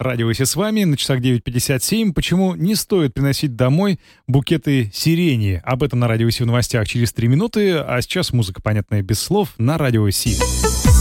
Радио Си с вами, на часах 9:57. Почему не стоит приносить домой букеты сирени? Об этом на Радио Си в новостях через 3 минуты, а сейчас музыка, понятная без слов, на Радио Си.